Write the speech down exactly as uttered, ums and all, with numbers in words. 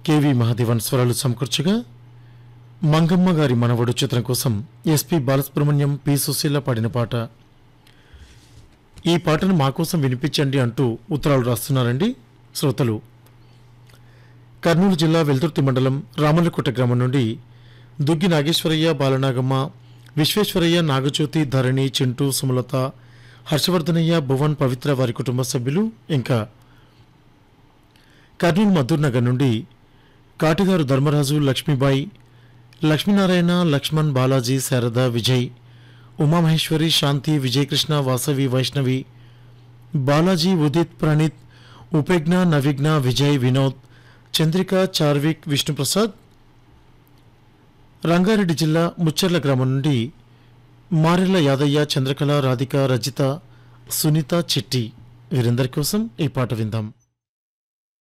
KV Mahadevan స్వరాలు సమకూర్చగా మంగమ్మ గారి మనవడు చిత్రం కోసం ఎస్పి బాలసుబ్రహ్మణ్యం పి సుశీల పాడిన పాట. ఈ పాటను మా కోసం వినిపించండి అంటూ ఉత్తరాలు రాస్తున్నారండి శ్రోతలు. కర్నూలు జిల్లా వెల్దుర్తి మండలం రామల్లకోట గ్రామం నుండి దుగ్గి నాగేశ్వరయ్య, బాలనాగమ్మ, విశ్వేశ్వరయ్య, నాగజ్యోతి, ధరణి, చింటూ, సుమలత, హర్షవర్ధనయ్య, భువన్, పవిత్ర వారి కుటుంబ సభ్యులు, ఇంకా కర్నూలు మద్దూర్ నగర్ నుండి కాటిగారు ధర్మరాజు, లక్ష్మీబాయి, లక్ష్మీనారాయణ, లక్ష్మణ్, బాలాజీ, శారద, విజయ్, ఉమామహేశ్వరి, శాంతి, విజయకృష్ణ, వాసవి, వైష్ణవి, బాలాజీ, ఉదిత్, ప్రణీత్, ఉపేజ్ఞ, నవిఘ్న, విజయ్, వినోద్, చంద్రిక, చార్విక్, విష్ణుప్రసాద్. రంగారెడ్డి జిల్లా ముచ్చర్ల గ్రామం నుండి మారెల్ల యాదయ్య, చంద్రకళ, రాధిక, రజిత, సునీత, చిట్టి వీరందరి కోసం ఈ పాట విందాం.